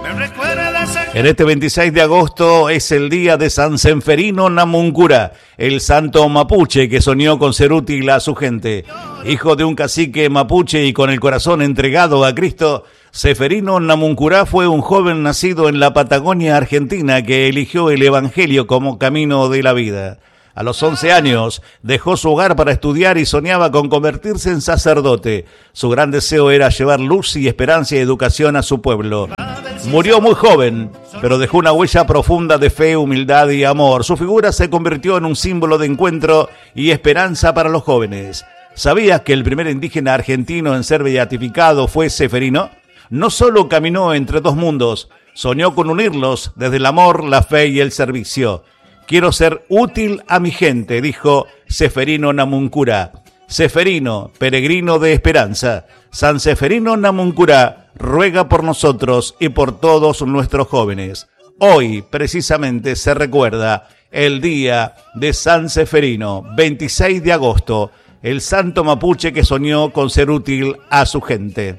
En este 26 de agosto es el día de San Seferino Namuncurá, el santo mapuche que soñó con ser útil a su gente. Hijo de un cacique mapuche y con el corazón entregado a Cristo, Seferino Namuncurá fue un joven nacido en la Patagonia Argentina que eligió el Evangelio como camino de la vida. A los 11 años dejó su hogar para estudiar y soñaba con convertirse en sacerdote. Su gran deseo era llevar luz y esperanza y educación a su pueblo. Murió muy joven, pero dejó una huella profunda de fe, humildad y amor. Su figura se convirtió en un símbolo de encuentro y esperanza para los jóvenes. ¿Sabías que el primer indígena argentino en ser beatificado fue Seferino? No solo caminó entre dos mundos, soñó con unirlos desde el amor, la fe y el servicio. Quiero ser útil a mi gente, dijo Seferino Namuncurá. Seferino, peregrino de esperanza. San Seferino Namuncurá ruega por nosotros y por todos nuestros jóvenes. Hoy, precisamente, se recuerda el día de San Seferino, 26 de agosto, el santo mapuche que soñó con ser útil a su gente.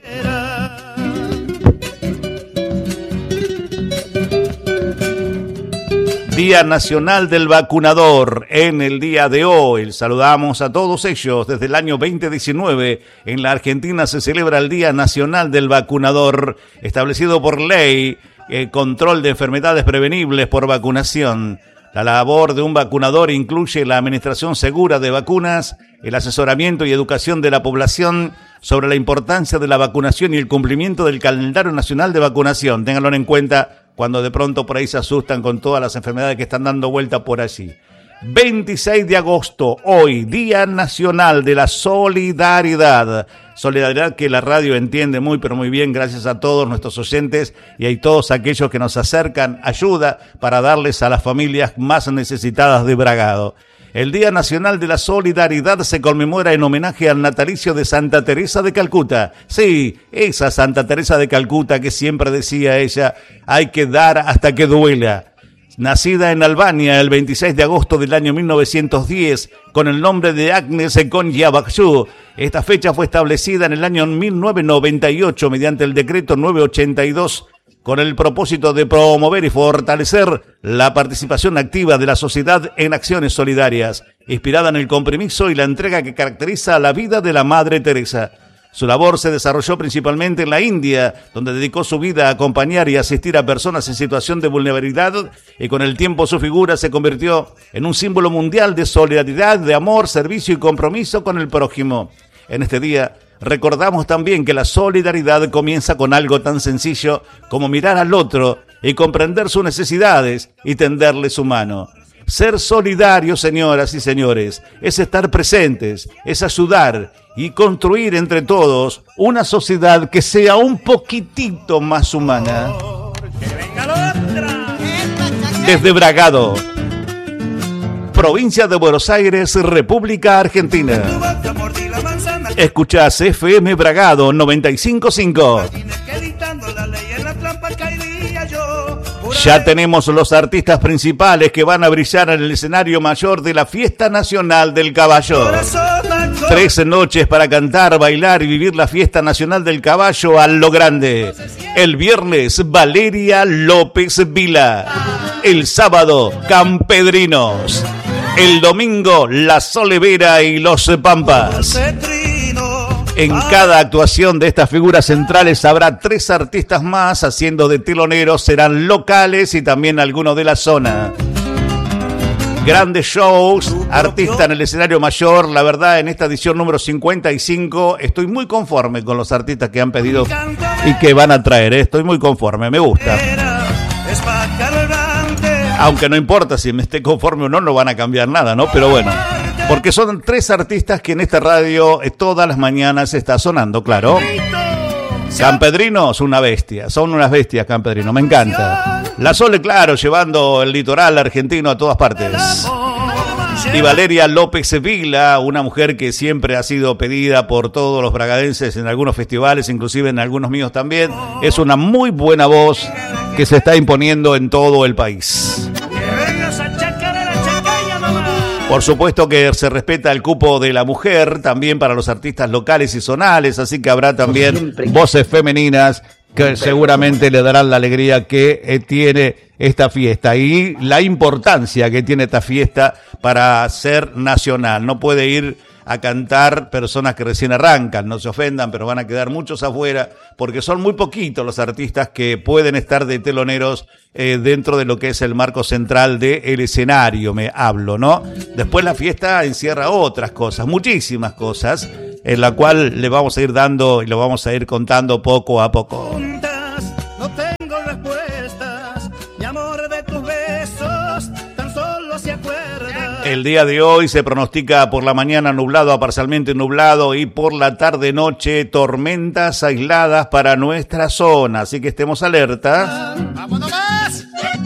Día Nacional del Vacunador. En el día de hoy saludamos a todos ellos. Desde el año 2019 en la Argentina se celebra el Día Nacional del Vacunador, establecido por ley, control de enfermedades prevenibles por vacunación. La labor de un vacunador incluye la administración segura de vacunas, el asesoramiento y educación de la población sobre la importancia de la vacunación y el cumplimiento del calendario nacional de vacunación. Ténganlo en cuenta cuando de pronto por ahí se asustan con todas las enfermedades que están dando vuelta por allí. 26 de agosto, hoy, Día Nacional de la Solidaridad. Solidaridad que la radio entiende muy, pero muy bien, gracias a todos nuestros oyentes y a todos aquellos que nos acercan ayuda para darles a las familias más necesitadas de Bragado. El Día Nacional de la Solidaridad se conmemora en homenaje al natalicio de Santa Teresa de Calcuta. Sí, esa Santa Teresa de Calcuta que siempre decía ella, hay que dar hasta que duela. Nacida en Albania el 26 de agosto del año 1910 con el nombre de Agnes Konyabaksu. Esta fecha fue establecida en el año 1998 mediante el decreto 982 con el propósito de promover y fortalecer la participación activa de la sociedad en acciones solidarias, inspirada en el compromiso y la entrega que caracteriza a la vida de la Madre Teresa. Su labor se desarrolló principalmente en la India, donde dedicó su vida a acompañar y asistir a personas en situación de vulnerabilidad, y con el tiempo su figura se convirtió en un símbolo mundial de solidaridad, de amor, servicio y compromiso con el prójimo. En este día recordamos también que la solidaridad comienza con algo tan sencillo como mirar al otro y comprender sus necesidades y tenderle su mano. Ser solidarios, señoras y señores, es estar presentes, es ayudar y construir entre todos una sociedad que sea un poquitito más humana. Desde Bragado, provincia de Buenos Aires, República Argentina. Escuchás FM Bragado 95.5. Ya tenemos los artistas principales que van a brillar en el escenario mayor de la Fiesta Nacional del Caballo. 13 noches para cantar, bailar y vivir la Fiesta Nacional del Caballo a lo grande. El viernes, Valeria López Vila. El sábado, Campedrinos. El domingo, La Solevera y Los Pampas. En cada actuación de estas figuras centrales habrá 3 artistas más haciendo de teloneros, serán locales y también algunos de la zona. Grandes shows, artistas en el escenario mayor. La verdad, en esta edición número 55 estoy muy conforme con los artistas que han pedido y que van a traer. Estoy muy conforme, me gusta. Aunque no importa si me esté conforme o no, no van a cambiar nada, ¿no? Pero bueno, porque son 3 artistas que en esta radio todas las mañanas está sonando, claro. Campedrinos, una bestia, son unas bestias Campedrinos, me encanta. La Sole, claro, llevando el litoral argentino a todas partes. Y Valeria López Vila, una mujer que siempre ha sido pedida por todos los bragadenses en algunos festivales, inclusive en algunos míos también. Es una muy buena voz que se está imponiendo en todo el país. Por supuesto que se respeta el cupo de la mujer también para los artistas locales y zonales, así que habrá también voces femeninas que seguramente le darán la alegría que tiene esta fiesta y la importancia que tiene esta fiesta para ser nacional. No puede ir a cantar personas que recién arrancan, no se ofendan, pero van a quedar muchos afuera, porque son muy poquitos los artistas que pueden estar de teloneros dentro de lo que es el marco central del escenario, me hablo, ¿no? Después la fiesta encierra otras cosas, muchísimas cosas, en la cual le vamos a ir dando y lo vamos a ir contando poco a poco. No tengo respuestas, mi amor de tus besos, tan solo se acuerda. El día de hoy se pronostica por la mañana nublado a parcialmente nublado y por la tarde-noche tormentas aisladas para nuestra zona. Así que estemos alerta. ¡Vamos nomás!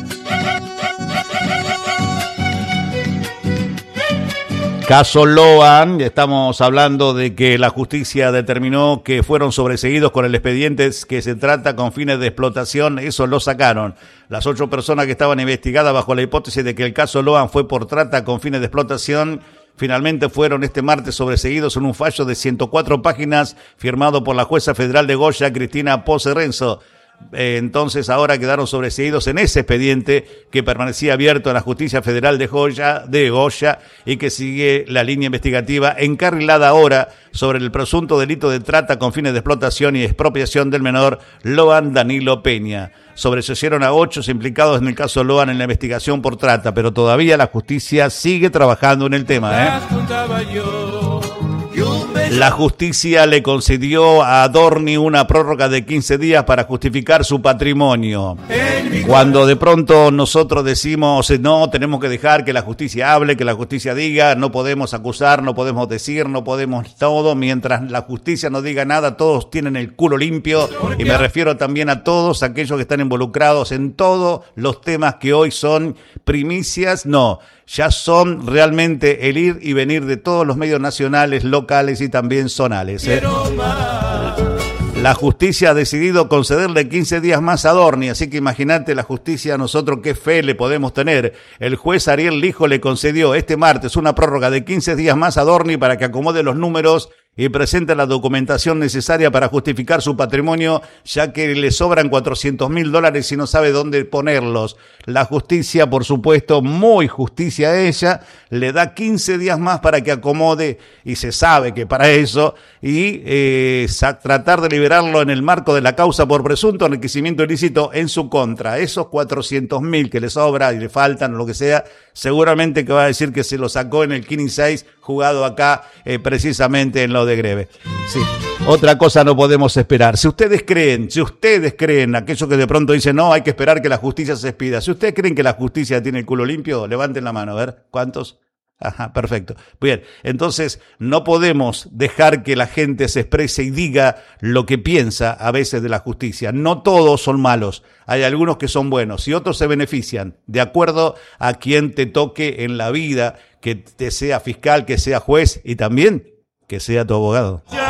Caso Loan, estamos hablando de que la justicia determinó que fueron sobreseídos con el expediente que se trata con fines de explotación, eso lo sacaron. Las 8 personas que estaban investigadas bajo la hipótesis de que el caso Loan fue por trata con fines de explotación, finalmente fueron este martes sobreseídos en un fallo de 104 páginas firmado por la jueza federal de Goya, Cristina Pose Renzo. Entonces ahora quedaron sobreseídos en ese expediente que permanecía abierto en la Justicia Federal de Goya y que sigue la línea investigativa encarrilada ahora sobre el presunto delito de trata con fines de explotación y expropiación del menor Loan Danilo Peña. Sobreseyeron a 8 implicados en el caso Loan en la investigación por trata, pero todavía la justicia sigue trabajando en el tema, La justicia le concedió a Adorni una prórroga de 15 días para justificar su patrimonio. Cuando de pronto nosotros decimos, no, tenemos que dejar que la justicia hable, que la justicia diga, no podemos acusar, no podemos decir, no podemos todo, mientras la justicia no diga nada, todos tienen el culo limpio, y me refiero también a todos aquellos que están involucrados en todos los temas que hoy son primicias, no. Ya son realmente el ir y venir de todos los medios nacionales, locales y también zonales. La justicia ha decidido concederle 15 días más a Adorni, así que imagínate la justicia, nosotros qué fe le podemos tener. El juez Ariel Lijo le concedió este martes una prórroga de 15 días más a Adorni para que acomode los números y presente la documentación necesaria para justificar su patrimonio, ya que le sobran $400.000 y no sabe dónde ponerlos. La justicia, por supuesto, muy justicia a ella, le da 15 días más para que acomode, y se sabe que para eso, y tratar de liberarlo en el marco de la causa por presunto enriquecimiento ilícito en su contra. Esos 400.000 que le sobra y le faltan o lo que sea, seguramente que va a decir que se lo sacó en el Kini 6 jugado acá precisamente en lo de Greve. Sí. Otra cosa no podemos esperar. Si ustedes creen, aquellos que de pronto dicen, no, hay que esperar que la justicia se expida. Si ustedes creen que la justicia tiene el culo limpio, levanten la mano, a ver, ¿cuántos? Ajá, perfecto. Bien, entonces no podemos dejar que la gente se exprese y diga lo que piensa a veces de la justicia. No todos son malos, hay algunos que son buenos y otros se benefician, de acuerdo a quien te toque en la vida, que te sea fiscal, que sea juez y también que sea tu abogado.